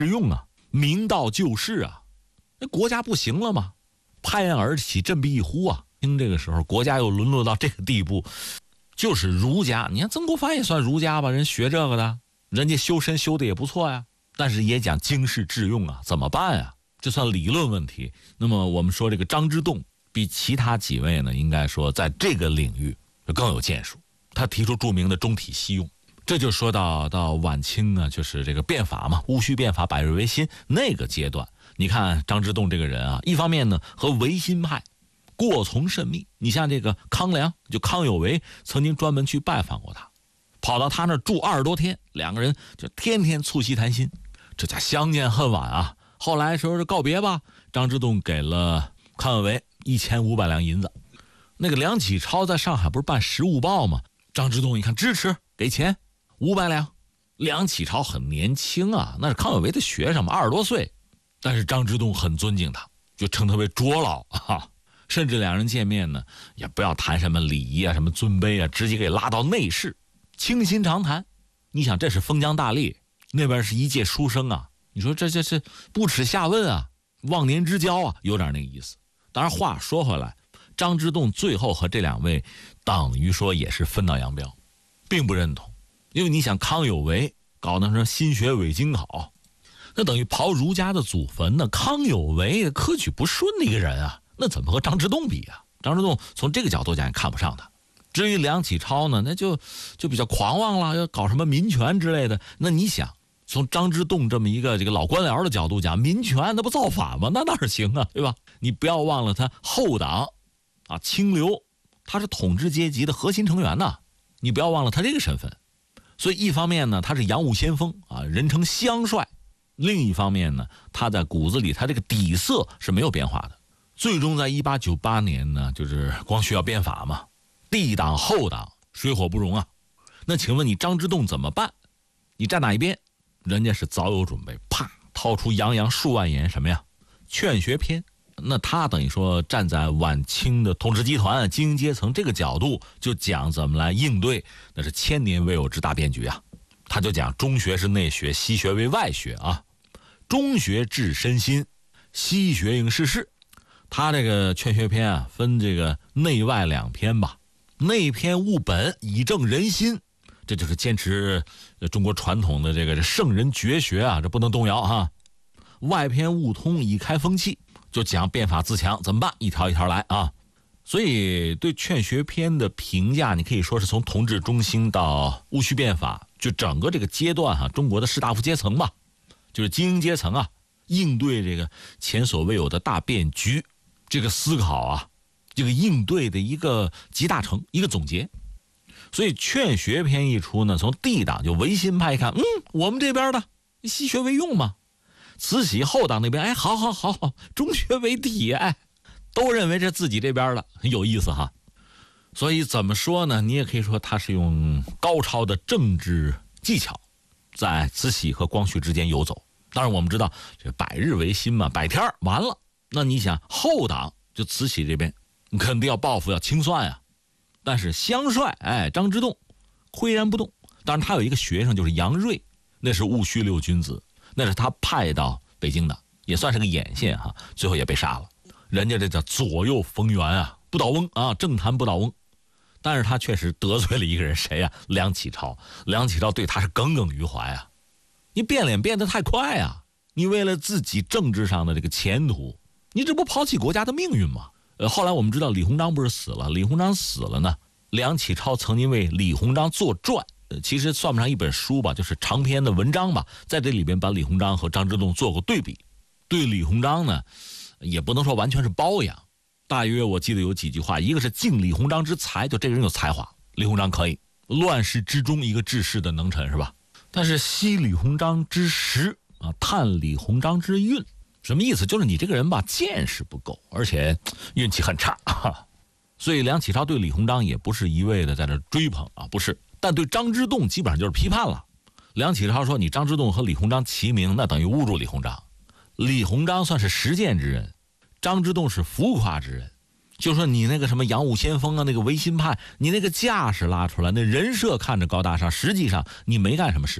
用啊，明道救世啊，那国家不行了吗？拍案而起，振臂一呼啊！听这个时候，国家又沦落到这个地步，就是儒家。你看曾国藩也算儒家吧，人学这个的，人家修身修的也不错呀，但是也讲经世致用啊，怎么办啊？这算理论问题。那么我们说这个张之洞比其他几位呢，应该说在这个领域就更有建树。他提出著名的中体西用，这就说到晚清呢，就是这个变法嘛，戊戌变法，百日维新那个阶段。你看张之洞这个人啊，一方面呢和维新派过从甚密。你像这个康梁，就康有为曾经专门去拜访过他，跑到他那儿住20多天，两个人就天天促膝谈心，这叫相见恨晚啊。后来说是告别吧，张之洞给了康有为1500两银子。那个梁启超在上海不是办《时务报》吗？张之洞一看支持，给钱500两。梁启超很年轻啊，那是康有为的学生嘛，20多岁。但是张之洞很尊敬他，就称他为卓老啊。甚至两人见面呢，也不要谈什么礼仪啊、什么尊卑啊，直接给拉到内室，倾心长谈。你想，这是封疆大吏，那边是一介书生啊，你说这不耻下问啊，忘年之交啊，有点那个意思。当然话说回来，张之洞最后和这两位等于说也是分道扬镳，并不认同。因为你想，康有为搞那什么新学伪经考，那等于刨儒家的祖坟呢。康有为科举不顺的一个人啊，那怎么和张之洞比啊？张之洞从这个角度讲也看不上他。至于梁启超呢，那就比较狂妄了，要搞什么民权之类的。那你想，从张之洞这么一个这个老官僚的角度讲，民权那不造反吗？那哪行啊，对吧？你不要忘了他后党啊，清流，他是统治阶级的核心成员呐，你不要忘了他这个身份。所以一方面呢，他是洋务先锋啊，人称香帅；另一方面呢，他在骨子里他这个底色是没有变化的。最终在1898年呢，就是光绪要变法嘛，帝党后党水火不容啊。那请问你张之洞怎么办？你站哪一边？人家是早有准备，啪掏出洋洋数万言，什么呀？劝学篇。那他等于说站在晚清的统治集团、精英阶层这个角度，就讲怎么来应对，那是千年未有之大变局啊。他就讲中学是内学，西学为外学啊，中学治身心，西学应世事。他这个劝学篇啊，分这个内外两篇吧。内篇务本，以正人心，这就是坚持中国传统的这个圣人绝学啊，这不能动摇啊。外篇务通，以开风气，就讲变法自强怎么办，一条一条来啊。所以对劝学篇的评价，你可以说是从同治中兴到戊戌变法，就整个这个阶段哈，中国的士大夫阶层吧，就是精英阶层啊，应对这个前所未有的大变局，这个思考啊，这个应对的一个集大成，一个总结。所以劝学篇一出呢，从帝党就维新派看，我们这边的西学为用嘛。慈禧后党那边，哎，好，中学为体，哎，都认为这自己这边的很有意思哈。所以怎么说呢？你也可以说他是用高超的政治技巧，在慈禧和光绪之间游走。当然我们知道这百日维新嘛，100天完了，那你想后党就慈禧这边，你肯定要报复，要清算啊。但是香帅张之洞岿然不动。当然他有一个学生就是杨锐，那是戊戌6君子，那是他派到北京的，也算是个眼线哈，最后也被杀了。人家这叫左右逢源啊，不倒翁啊，政坛不倒翁。但是他确实得罪了一个人，谁啊？梁启超。梁启超对他是耿耿于怀啊。你变脸变得太快啊，你为了自己政治上的这个前途，你这不抛弃国家的命运吗？后来我们知道李鸿章不是死了，李鸿章死了呢，梁启超曾经为李鸿章作传，其实算不上一本书吧，就是长篇的文章吧，在这里边把李鸿章和张之洞做过对比。对李鸿章呢，也不能说完全是褒扬，大约我记得有几句话，一个是敬李鸿章之才，就这个人有才华，李鸿章可以，乱世之中一个治世的能臣是吧？但是惜李鸿章之时啊，叹李鸿章之运，什么意思？就是你这个人吧，见识不够，而且运气很差啊。所以梁启超对李鸿章也不是一味的在这追捧啊，不是，但对张之洞基本上就是批判了。梁启超说你张之洞和李鸿章齐名，那等于侮辱李鸿章。李鸿章算是实践之人，张之洞是浮夸之人。就说你那个什么洋务先锋啊，那个维新派，你那个架势拉出来，那人设看着高大上，实际上你没干什么事。